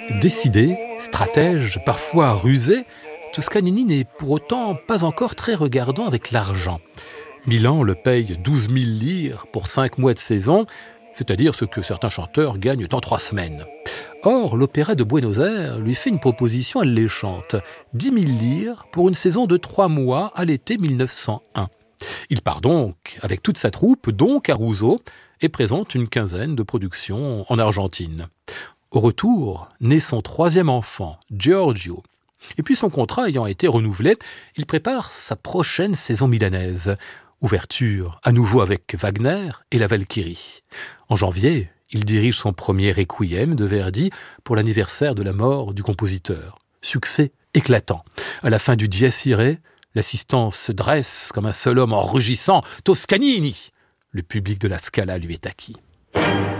Décidé, stratège, parfois rusé, Toscanini n'est pour autant pas encore très regardant avec l'argent. Milan le paye 12 000 lire pour 5 mois de saison, c'est-à-dire ce que certains chanteurs gagnent en 3 semaines. Or, l'Opéra de Buenos Aires lui fait une proposition alléchante, 10 000 lire pour une saison de 3 mois à l'été 1901. Il part donc, avec toute sa troupe, dont Caruso, et présente une quinzaine de productions en Argentine. Au retour, naît son 3e enfant, Giorgio. Et puis son contrat ayant été renouvelé, il prépare sa prochaine saison milanaise. Ouverture à nouveau avec Wagner et la Valkyrie. En janvier, il dirige son premier requiem de Verdi pour l'anniversaire de la mort du compositeur. Succès éclatant. À la fin du Dies Irae, l'assistance se dresse comme un seul homme en rugissant « Toscanini !» Le public de la Scala lui est acquis.